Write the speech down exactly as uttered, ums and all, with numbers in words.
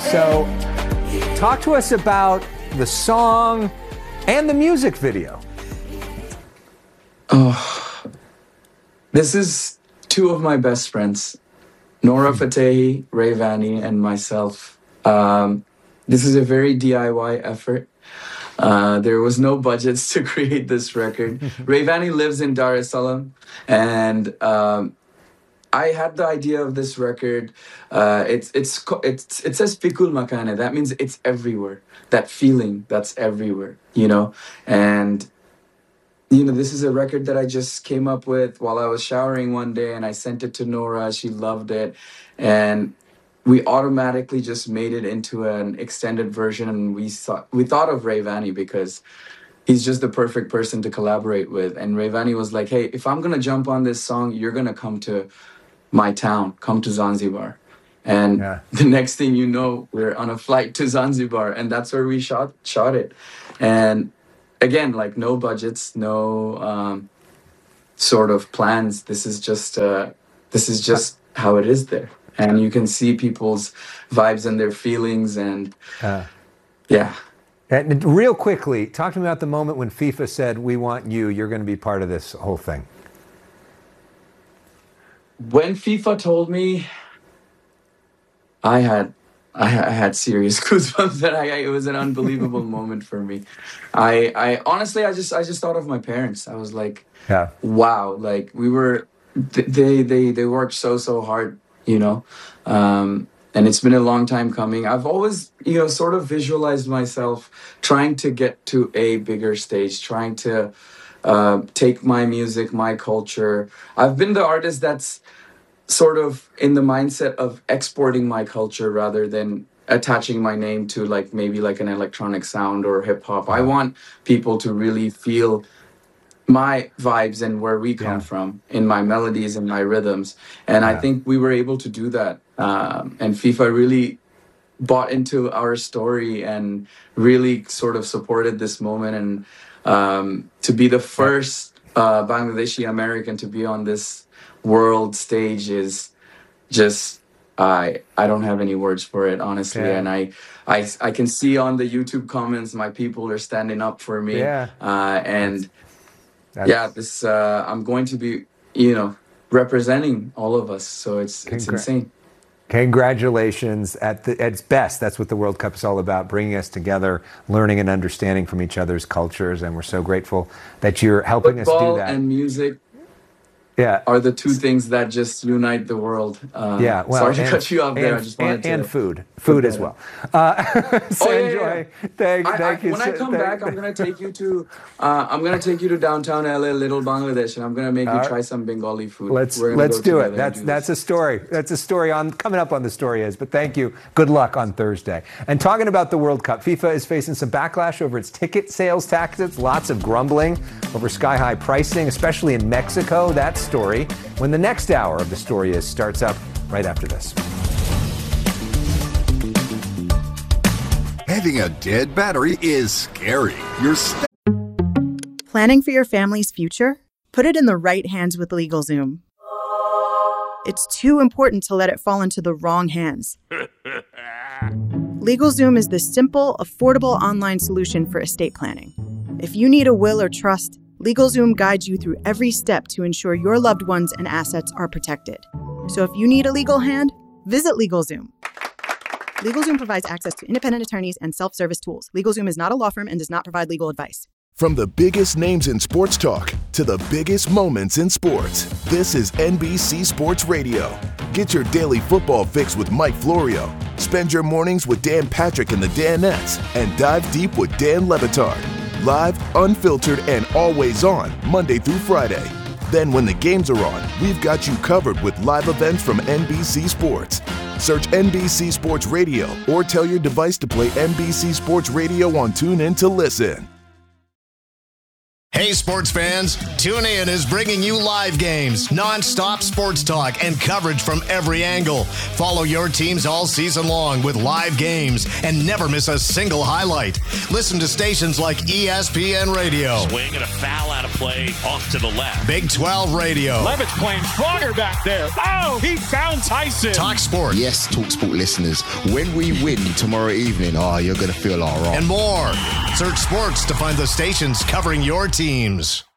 So talk to us about the song and the music video. Oh, this is two of my best friends, Nora Fatehi, Ray Vanny, and myself. Um, this is a very D I Y effort. Uh, there was no budgets to create this record. Ray Vanny lives in Dar es Salaam, and um, I had the idea of this record. Uh, it's it's it's it says Fikul Makane. That means it's everywhere. That feeling that's everywhere, you know. And you know, this is a record that I just came up with while I was showering one day, and I sent it to Nora. She loved it, and we automatically just made it into an extended version. And we thought we thought of Ray Vanny because he's just the perfect person to collaborate with. And Ray Vanny was like, "Hey, if I'm gonna jump on this song, you're gonna come to my town, come to Zanzibar." And yeah. The next thing you know, we're on a flight to Zanzibar, and that's where we shot shot it. And again, like no budgets, no um, sort of plans. This is just uh, this is just how it is there, and you can see people's vibes and their feelings, and uh, yeah. And real quickly, talk to me about the moment when FIFA said, "We want you. You're going to be part of this whole thing." When FIFA told me, I had. I had serious goosebumps. That I, it was an unbelievable moment for me. I, I honestly, I just, I just thought of my parents. I was like, yeah. Wow, like we were, they, they, they worked so, so hard, you know, um, and it's been a long time coming. I've always, you know, sort of visualized myself trying to get to a bigger stage, trying to uh, take my music, my culture. I've been the artist that's sort of in the mindset of exporting my culture rather than attaching my name to like maybe like an electronic sound or hip hop. I want people to really feel my vibes and where we come yeah. from in my melodies and my rhythms. And yeah. I think we were able to do that. Um, and FIFA really bought into our story and really sort of supported this moment. And um, to be the first uh, Bangladeshi American to be on this world stage is just I I don't have any words for it, honestly. Yeah. And I, I I can see on the YouTube comments my people are standing up for me. Yeah. Uh, and that's, that's... yeah, this uh, I'm going to be, you know, representing all of us. So it's Congra- it's insane. Congratulations. At, the, at its best, that's what the World Cup is all about, bringing us together, learning and understanding from each other's cultures. And we're so grateful that you're helping Football us do that. And music. Yeah, are the two things that just unite the world. Uh, yeah, well, sorry to and, cut you off there. And, I just wanted and, to and food, food as well. Uh, Sanjoy, oh, yeah, yeah. thank, I, thank I, you. When so, I come thank, back, I'm gonna take you to, uh, I'm gonna take you to downtown L A, Little Bangladesh, and I'm gonna make you right. try some Bengali food. Let's let's do it. That's do that's a story. That's a story on coming up on The Story Is. But thank you. Good luck on Thursday. And talking about the World Cup, FIFA is facing some backlash over its ticket sales taxes. Lots of grumbling over sky-high pricing, especially in Mexico. That story when the next hour of The Story Is starts up right after this. Having a dead battery is scary. You're st- Planning for your family's future? Put it in the right hands with LegalZoom. It's too important to let it fall into the wrong hands. LegalZoom is the simple, affordable online solution for estate planning. If you need a will or trust, LegalZoom guides you through every step to ensure your loved ones and assets are protected. So if you need a legal hand, visit LegalZoom. LegalZoom provides access to independent attorneys and self-service tools. LegalZoom is not a law firm and does not provide legal advice. From the biggest names in sports talk to the biggest moments in sports, this is N B C Sports Radio. Get your daily football fix with Mike Florio. Spend your mornings with Dan Patrick and the Danettes, and dive deep with Dan Le Batard. Live, unfiltered, and always on, Monday through Friday. Then when the games are on, we've got you covered with live events from N B C Sports. Search N B C Sports Radio or tell your device to play N B C Sports Radio on TuneIn to listen. Hey, sports fans, TuneIn is bringing you live games, non-stop sports talk, and coverage from every angle. Follow your teams all season long with live games and never miss a single highlight. Listen to stations like E S P N Radio. Swing and a foul out of play off to the left. Big twelve Radio. Levitt's playing stronger back there. Oh, he found Tyson. Talk Sport. Yes, Talk Sport listeners, when we win tomorrow evening, oh, you're going to feel all right. And more. Search sports to find the stations covering your teams.